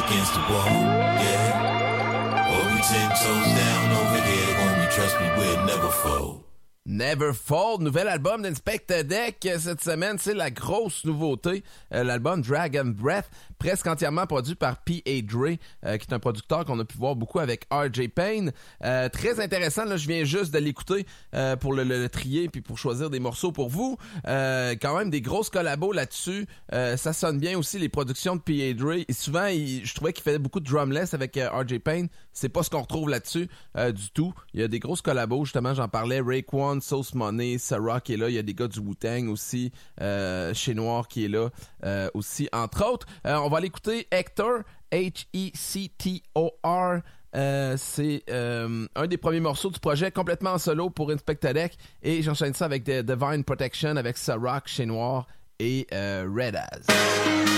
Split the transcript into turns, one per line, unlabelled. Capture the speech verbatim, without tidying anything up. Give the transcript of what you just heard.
against the wall, yeah. Or we ten toes down over here, homie, trust me, we'll never fold.
Never Fall, nouvel album d'Inspector Deck cette semaine, c'est la grosse nouveauté. Euh, l'album Dragon Breath, presque entièrement produit par P A. Dre, euh, qui est un producteur qu'on a pu voir beaucoup avec R J. Payne. Euh, très intéressant, là, je viens juste de l'écouter euh, pour le, le, le trier puis pour choisir des morceaux pour vous. Euh, quand même des grosses collabos là-dessus. Euh, ça sonne bien aussi les productions de P A. Dre. Et souvent, il, je trouvais qu'il faisait beaucoup de drumless avec euh, R J. Payne. C'est pas ce qu'on retrouve là-dessus euh, du tout. Il y a des grosses collabos, justement, j'en parlais. Raekwon, Sauce Money, Sarah qui est là, il y a des gars du Wu-Tang aussi, euh, Chez Noir qui est là euh, aussi, entre autres. Euh, on va aller écouter Hector, H E C T O R. Euh, c'est euh, un des premiers morceaux du projet, complètement en solo pour Inspector Deck. Et j'enchaîne ça avec The Divine Protection, avec Sarah, Chez Noir et euh, Red Az.